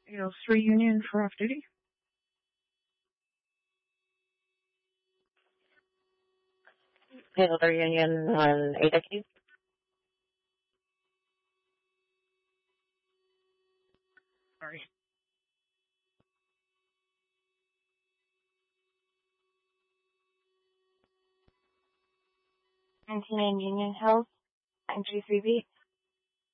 3 Union for off duty. Taylor Union on Ada Keys. Sorry. 19 Union Hills, 933B.